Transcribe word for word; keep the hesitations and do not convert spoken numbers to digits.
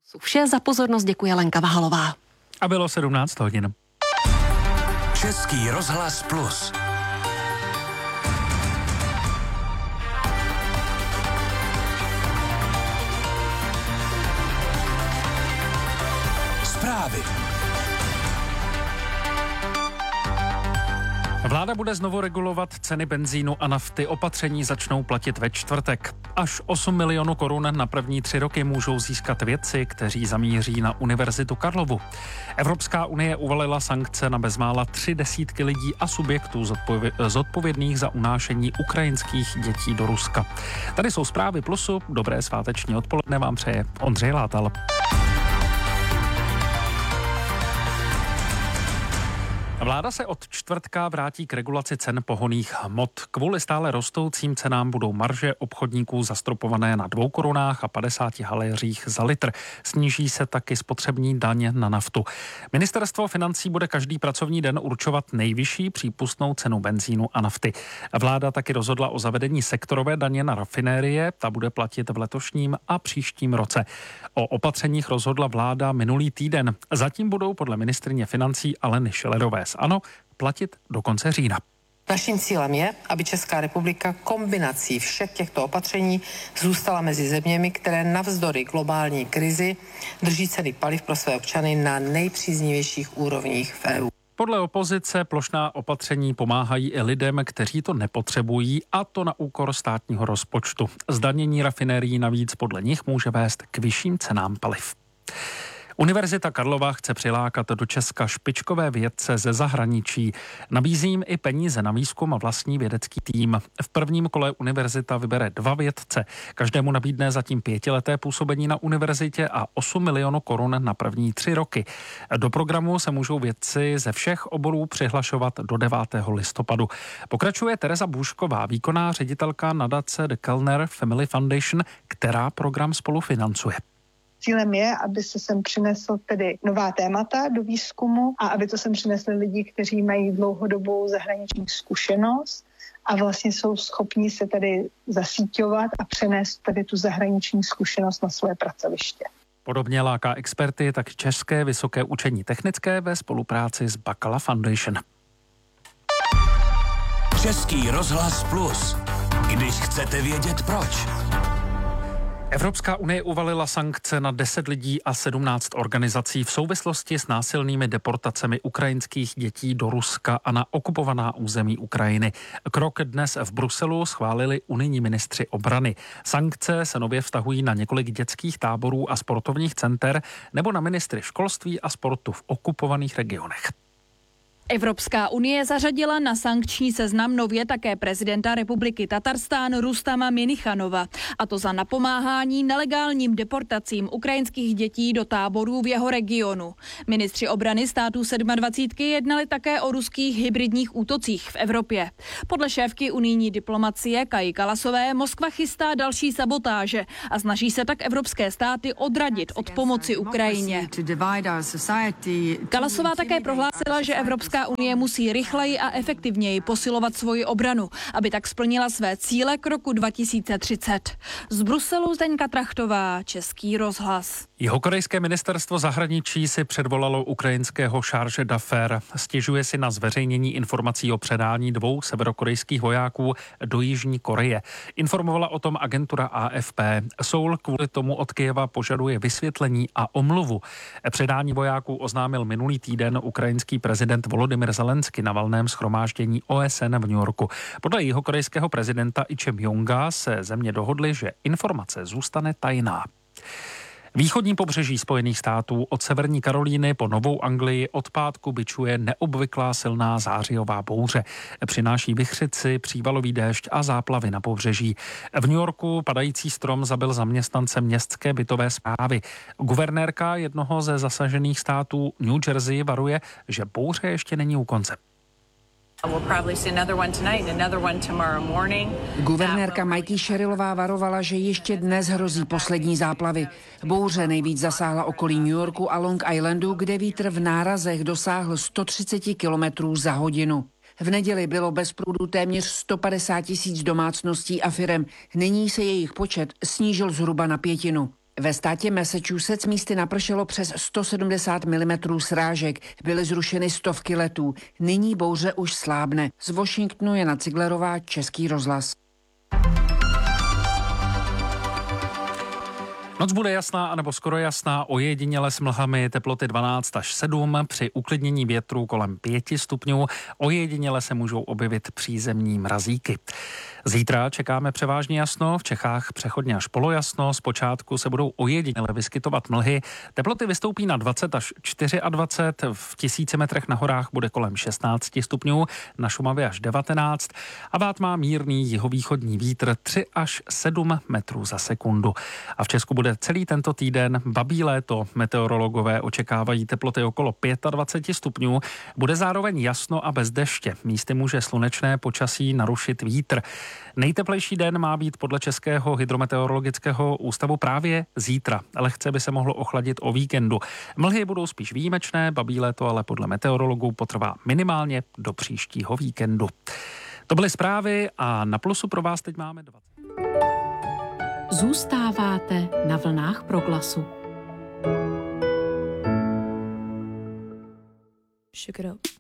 Vše, za pozornost děkuje Lenka Vahalová. A bylo sedmnáct hodin. Český rozhlas Plus. Zprávy. Vláda bude znovu regulovat ceny benzínu a nafty. Opatření začnou platit ve čtvrtek. Až osm milionů korun na první tři roky můžou získat vědci, kteří zamíří na Univerzitu Karlovu. Evropská unie uvalila sankce na bezmála tři desítky lidí a subjektů zodpovědných za unášení ukrajinských dětí do Ruska. Tady jsou zprávy Plusu. Dobré sváteční odpoledne vám přeje Ondřej Látal. Vláda se od čtvrtka vrátí k regulaci cen pohonných hmot. Kvůli stále rostoucím cenám budou marže obchodníků zastropované na dvou korunách a padesáti haléřích za litr. Sníží se taky spotřební daň na naftu. Ministerstvo financí bude každý pracovní den určovat nejvyšší přípustnou cenu benzínu a nafty. Vláda taky rozhodla o zavedení sektorové daně na rafinérie. Ta bude platit v letošním a příštím roce. O opatřeních rozhodla vláda minulý týden. Zatím budou podle ministryně financí Aleny Schillerové ANO platit do konce října. Naším cílem je, aby Česká republika kombinací všech těchto opatření zůstala mezi zeměmi, které navzdory globální krizi drží ceny paliv pro své občany na nejpříznivějších úrovních v E U. Podle opozice plošná opatření pomáhají i lidem, kteří to nepotřebují, a to na úkor státního rozpočtu. Zdanění rafinérií navíc podle nich může vést k vyšším cenám paliv. Univerzita Karlova chce přilákat do Česka špičkové vědce ze zahraničí. Nabízí jim i peníze na výzkum a vlastní vědecký tým. V prvním kole univerzita vybere dva vědce. Každému nabídne zatím pětileté působení na univerzitě a osm milionů korun na první tři roky. Do programu se můžou vědci ze všech oborů přihlašovat do devátého listopadu. Pokračuje Tereza Bůšková, výkonná ředitelka nadace The Kellner Family Foundation, která program spolufinancuje. Cílem je, aby se sem přinesl tedy nová témata do výzkumu a aby to sem přinesli lidi, kteří mají dlouhodobou zahraniční zkušenost a vlastně jsou schopni se tedy zasíťovat a přenést tedy tu zahraniční zkušenost na své pracoviště. Podobně láká experty tak České vysoké učení technické ve spolupráci s Bakala Foundation. Český rozhlas Plus. Když chcete vědět proč. Evropská unie uvalila sankce na deset lidí a sedmnáct organizací v souvislosti s násilnými deportacemi ukrajinských dětí do Ruska a na okupovaná území Ukrajiny. Krok dnes v Bruselu schválili unijní ministři obrany. Sankce se nově vztahují na několik dětských táborů a sportovních center nebo na ministry školství a sportu v okupovaných regionech. Evropská unie zařadila na sankční seznam nově také prezidenta republiky Tatarstán Rustama Minichanova, a to za napomáhání nelegálním deportacím ukrajinských dětí do táborů v jeho regionu. Ministři obrany států sedmadvacítky jednali také o ruských hybridních útocích v Evropě. Podle šéfky unijní diplomacie Kaji Kalasové Moskva chystá další sabotáže a snaží se tak evropské státy odradit od pomoci Ukrajině. Kalasová také prohlásila, že Evropská unie musí rychleji a efektivněji posilovat svoji obranu, aby tak splnila své cíle k roku dva tisíce třicet. Z Bruselu Zdeňka Trachtová, Český rozhlas. Jihokorejské ministerstvo zahraničí si předvolalo ukrajinského charge d'affaires. Stěžuje si na zveřejnění informací o předání dvou severokorejských vojáků do Jižní Koreje. Informovala o tom agentura A F P. Soul kvůli tomu od Kyjeva požaduje vysvětlení a omluvu. Předání vojáků oznámil minulý týden ukrajinský prezident Volodymyr Zelensky na valném shromáždění O S N v New Yorku. Podle jihokorejského prezidenta Lee Jae-myunga se země dohodly, že informace zůstane tajná. Východní pobřeží Spojených států od Severní Karolíny po Novou Anglii od pátku bičuje neobvyklá silná zářijová bouře. Přináší vichřici, přívalový déšť a záplavy na pobřeží. V New Yorku padající strom zabil zaměstnance městské bytové správy. Guvernérka jednoho ze zasažených států New Jersey varuje, že bouře ještě není u konce. Guvernérka Mikey Sherrillová varovala, že ještě dnes hrozí poslední záplavy. Bouře nejvíc zasáhla okolí New Yorku a Long Islandu, kde vítr v nárazech dosáhl sto třicet kilometrů za hodinu. V neděli bylo bez průdu téměř sto padesát tisíc domácností a firem. Nyní se jejich počet snížil zhruba na pětinu. Ve státě Massachusetts místy napršelo přes sto sedmdesát milimetrů srážek. Byly zrušeny stovky letů. Nyní bouře už slábne. Z Washingtonu je Jana Ciglerová, Český rozhlas. Noc bude jasná anebo skoro jasná, ojediněle s mlhami, teploty dvanáct až sedm, při uklidnění větru kolem pět stupňů, ojediněle se můžou objevit přízemní mrazíky. Zítra čekáme převážně jasno, v Čechách přechodně až polojasno, zpočátku se budou ojediněle vyskytovat mlhy, teploty vystoupí na dvacet až dvacet čtyři, v tisíci metrech na horách bude kolem šestnáct stupňů, na Šumavě až devatenáct a vát má mírný jihovýchodní vítr tři až sedm metrů za sekundu. A v Česku bude celý tento týden babí léto, meteorologové očekávají teploty okolo dvacet pět stupňů, bude zároveň jasno a bez deště, místy může slunečné počasí narušit vítr. Nejteplejší den má být podle Českého hydrometeorologického ústavu právě zítra. Lehce by se mohlo ochladit o víkendu. Mlhy budou spíš výjimečné, babí léto ale podle meteorologů potrvá minimálně do příštího víkendu. To byly zprávy a na Plusu pro vás teď máme dvacet. Zůstáváte na vlnách Proglasu. Shook it up.